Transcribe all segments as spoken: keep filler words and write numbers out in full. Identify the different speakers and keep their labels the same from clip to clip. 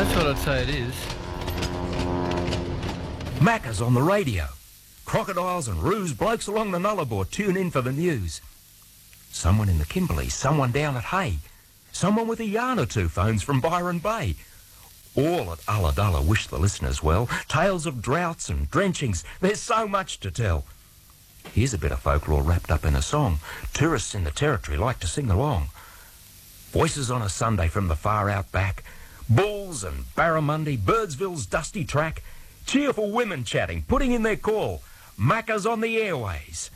Speaker 1: That's what I'd say it is.
Speaker 2: Macca's on the radio. Crocodiles and roos, blokes along the Nullarbor tune in for the news. Someone in the Kimberley, someone down at Hay. Someone with a yarn or two phones from Byron Bay. All at Ulladulla wish the listeners well. Tales of droughts and drenchings. There's so much to tell. Here's a bit of folklore wrapped up in a song. Tourists in the territory like to sing along. Voices on a Sunday from the far outback. Bulls and barramundi, Birdsville's dusty track. Cheerful women chatting, putting in their call. Macca's on the airways.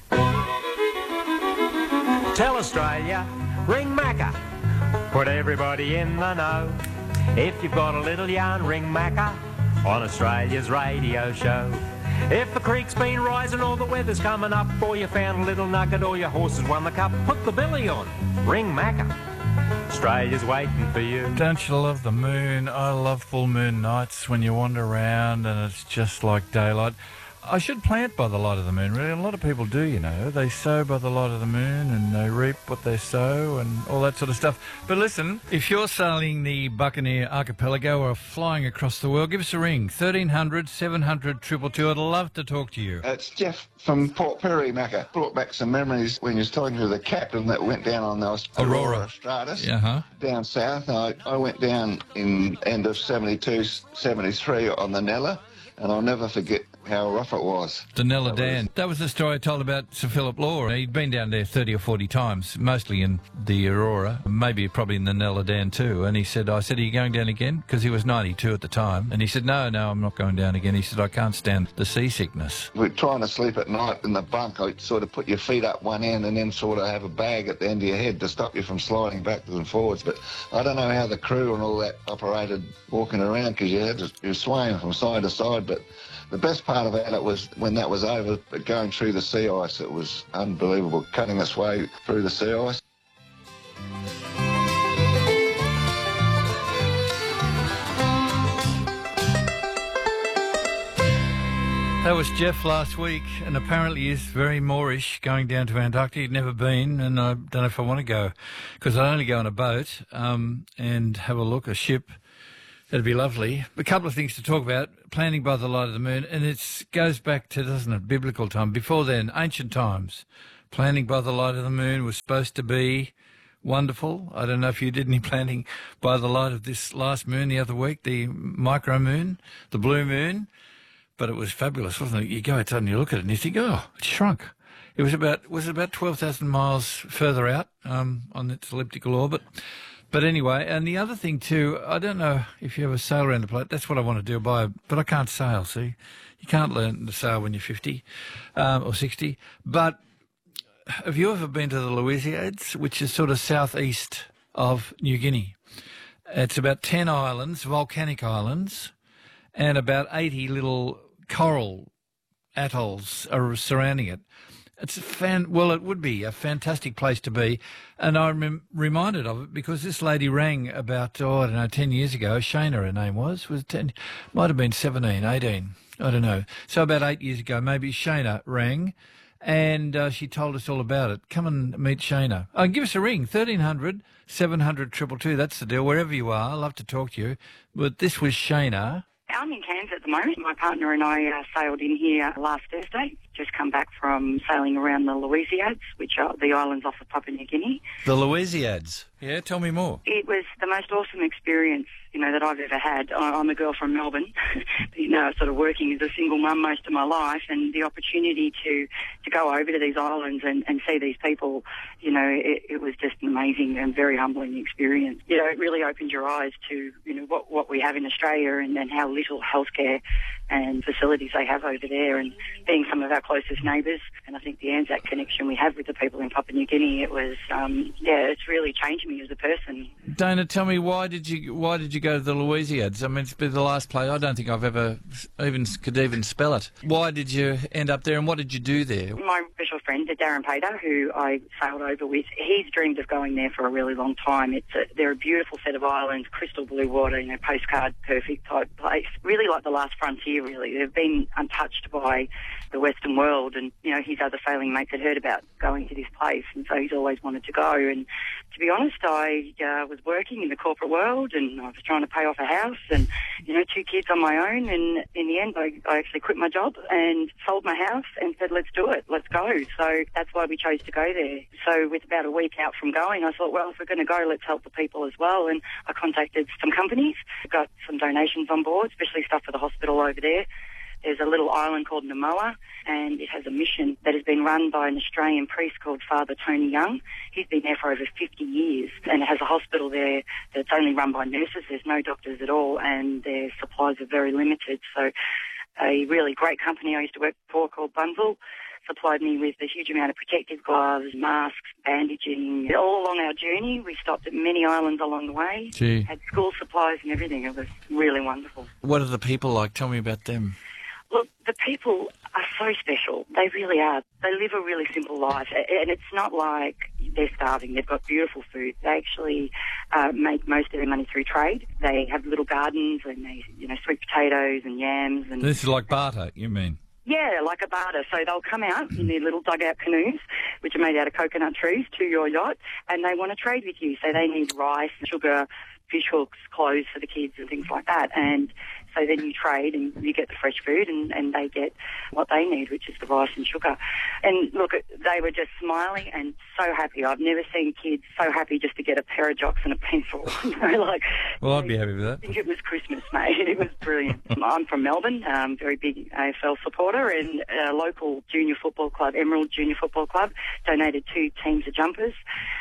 Speaker 3: Tell Australia, ring Macca. Put everybody in the know. If you've got a little yarn, ring Macca on Australia's radio show. If the creek's been rising or the weather's coming up, or you found a little nugget or your horse has won the cup, put the billy on, ring Macca. Australia's waiting for you.
Speaker 1: Don't you love the moon? I love full moon nights when you wander around and it's just like daylight. I should plant by the light of the moon, really. A lot of people do, you know. They sow by the light of the moon and they reap what they sow and all that sort of stuff. But listen, if you're sailing the Buccaneer Archipelago or flying across the world, give us a ring. thirteen hundred, seven hundred, two two two. I'd love to talk to you.
Speaker 4: It's Jeff from Port Perry, Macca. Brought back some memories when you was talking to the captain that went down on the
Speaker 1: Aurora,
Speaker 4: Aurora Stratus.
Speaker 1: Uh-huh.
Speaker 4: Down south. I, I went down in end of seventy-two, seventy-three on the Nella, and I'll never forget how rough it was.
Speaker 1: The Nella Dan. That was the story I told about Sir Philip Law. He'd been down there thirty or forty times, mostly in the Aurora, maybe probably in the Nella Dan too. And he said, I said, are you going down again? Because he was ninety-two at the time. And he said, no, no, I'm not going down again. He said, I can't stand the seasickness.
Speaker 4: We're trying to sleep at night in the bunk. I sort of put your feet up one end and then sort of have a bag at the end of your head to stop you from sliding backwards and forwards. But I don't know how the crew and all that operated walking around, because you had to, you were swaying from side to side. But the best part about it was when that was over, going through the sea ice. It was unbelievable, cutting its way through the sea ice.
Speaker 1: That was Jeff last week, and apparently he's very Moorish, going down to Antarctica. He'd never been, and I don't know if I want to go, because I only go on a boat um, and have a look, a ship. That'd be lovely. A couple of things to talk about. Planting by the light of the moon, and it goes back to, doesn't it, biblical time. Before then, ancient times. Planting by the light of the moon was supposed to be wonderful. I don't know if you did any planting by the light of this last moon the other week, the micro moon, the blue moon. But it was fabulous, wasn't it? You go outside and you look at it and you think, oh, it shrunk. It was about was it about twelve thousand miles further out um, on its elliptical orbit. But anyway, and the other thing too, I don't know if you ever sail around the planet. That's what I want to do, buy, but I can't sail, see? You can't learn to sail when you're fifty um, or sixty. But have you ever been to the Louisiades, which is sort of southeast of New Guinea? It's about ten islands, volcanic islands, and about eighty little coral atolls are surrounding it. It's a fan. Well, it would be a fantastic place to be, and I'm rem- reminded of it because this lady rang about, oh, I don't know, ten years ago. Shana, her name was, was ten, might have been seventeen, eighteen, I don't know. So about eight years ago, maybe Shana rang, and uh, she told us all about it. Come and meet Shana. Oh, give us a ring, thirteen hundred, seven hundred, two two two. That's the deal. Wherever you are, I'd love to talk to you. But this was Shana.
Speaker 5: I'm in Cairns at the moment. My partner and I uh, sailed in here last Thursday. Just come back from sailing around the Louisiades, which are the islands off of Papua New Guinea.
Speaker 1: The Louisiades? Yeah, tell me more.
Speaker 5: It was the most awesome experience, you know, that I've ever had. I- I'm a girl from Melbourne, you know, sort of working as a single mum most of my life, and the opportunity to, to go over to these islands and, and see these people, you know, it, it was just an amazing and very humbling experience. You know, it really opened your eyes to, you know, what, what we have in Australia and, and how little healthcare and facilities they have over there, and being some of our closest neighbours. And I think the Anzac connection we have with the people in Papua New Guinea, it was, um, yeah, it's really changed me as a person.
Speaker 1: Dana, tell me, why did you why did you go to the Louisiades? I mean, it's been the last place. I don't think I've ever even could even spell it. Why did you end up there, and what did you do there?
Speaker 5: My special friend, Darren Pater, who I sailed over with, he's dreamed of going there for a really long time. It's a, they're a beautiful set of islands, crystal blue water, you know, postcard perfect type place. Really like the last frontier, really. They've been untouched by the Western world, and, you know, his other sailing mates had heard about going to this place, and so he's always wanted to go. And to be honest, I uh, was working in the corporate world and I was trying to pay off a house and, you know, two kids on my own. And in the end, I, I actually quit my job and sold my house and said, let's do it, let's go. So that's why we chose to go there. So with about a week out from going, I thought, well, if we're going to go, let's help the people as well. And I contacted some companies, got some donations on board, especially stuff for the hospital over there. There's a little island called Namoa, and it has a mission that has been run by an Australian priest called Father Tony Young. He's been there for over fifty years, and it has a hospital there that's only run by nurses. There's no doctors at all, and their supplies are very limited. So a really great company I used to work for called Bunzel supplied me with a huge amount of protective gloves, masks, bandaging. All along our journey, we stopped at many islands along the way,
Speaker 1: Gee.
Speaker 5: had school supplies and everything. It was really wonderful.
Speaker 1: What are the people like? Tell me about them.
Speaker 5: Look, the people are so special. They really are. They live a really simple life, and it's not like they're starving. They've got beautiful food. They actually uh, make most of their money through trade. They have little gardens, and they, you know, sweet potatoes and yams. And
Speaker 1: This is like barter, you mean?
Speaker 5: yeah, like a barter. So they'll come out in their little dugout canoes, which are made out of coconut trees, to your yacht, and they want to trade with you. So they need rice, sugar, fish hooks, clothes for the kids and things like that. And so then you trade and you get the fresh food and, and they get what they need, which is the rice and sugar. And look, they were just smiling and so happy. I've never seen kids so happy just to get a pair of jocks and a pencil. You know, like,
Speaker 1: Well, I'd be happy with that.
Speaker 5: I think it was Christmas, mate. It was brilliant. I'm from Melbourne, um, very big A F L supporter, and a local junior football club, Emerald Junior Football Club, donated two teams of jumpers.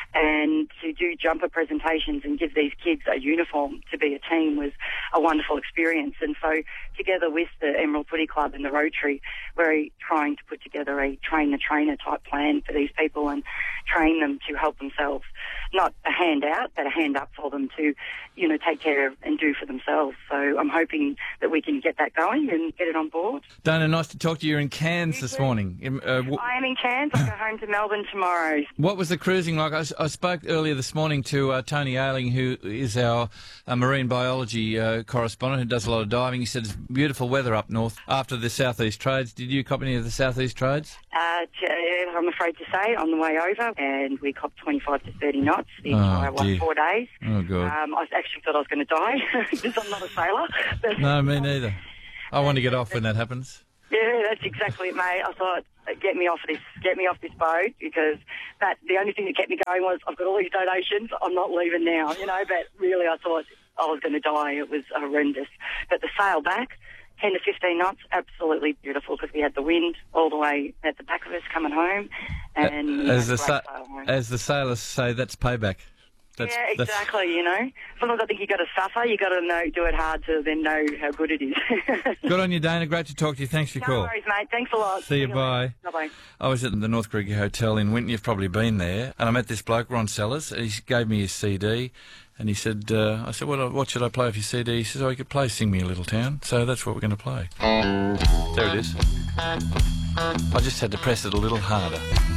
Speaker 5: And to do jumper presentations and give these kids a uniform to be a team was a wonderful experience. And so together with the Emerald Footy Club and the Rotary, we're trying to put together a train-the-trainer type plan for these people and train them to help themselves. Not a handout, but a hand up for them to, you know, take care of and do for themselves. So I'm hoping that we can get that going and get it on board.
Speaker 1: Dana, nice to talk to you. You're in Cairns
Speaker 5: You
Speaker 1: this
Speaker 5: too.
Speaker 1: morning. Um, Uh, w-
Speaker 5: I am in Cairns. I go home to Melbourne tomorrow.
Speaker 1: what was the cruising like? I, s- I spoke earlier this morning to uh, Tony Ailing, who is our uh, marine biology uh, correspondent who does a lot of diving. He said it's beautiful weather up north after the southeast trades. Did you cop any of the southeast trades?
Speaker 5: Uh, t- I'm afraid to say, on the way over, and we copped twenty-five to thirty knots the
Speaker 1: Oh,
Speaker 5: entire
Speaker 1: dear.
Speaker 5: like, four days.
Speaker 1: Oh, God.
Speaker 5: Um, I actually thought I was going to die because I'm not a sailor. But,
Speaker 1: No, me neither. I want to get off when that happens.
Speaker 5: Yeah, that's exactly it, mate. I thought, get me off this, get me off this boat, because that the only thing that kept me going was I've got all these donations. I'm not leaving now, you know. But really, I thought I was going to die. It was horrendous. But the sail back, ten to fifteen knots, absolutely beautiful, because we had the wind all the way at the back of us coming home, and
Speaker 1: As the,
Speaker 5: great
Speaker 1: sa-
Speaker 5: sail home.
Speaker 1: as the sailors say, that's payback. That's,
Speaker 5: yeah,
Speaker 1: that's-
Speaker 5: exactly, you know. Sometimes I think you got to suffer, you got to know, do it hard to then know how good it is.
Speaker 1: Good on you, Dana. Great to talk to you. Thanks for your
Speaker 5: No
Speaker 1: call.
Speaker 5: worries, mate. Thanks a lot.
Speaker 1: See you, bye.
Speaker 5: Bye-bye.
Speaker 1: I was at the North Creek Hotel in Winton. You've probably been there. And I met this bloke, Ron Sellers. He gave me his C D. And he said, uh, I said, what, what should I play off your C D? He says, oh, you could play Sing Me a Little Town. So that's what we're going to play. There it is. I just had to press it a little harder.